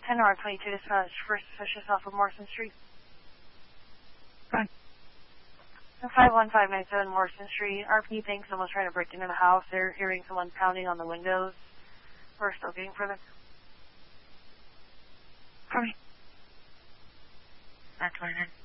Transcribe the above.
10R22 dispatch, first suspicious off of Morrison Street. Fine. 51597 Morrison Street. RP thinks someone's trying to break into the house. They're hearing someone pounding on the windows. We're still getting further. Copy. 929.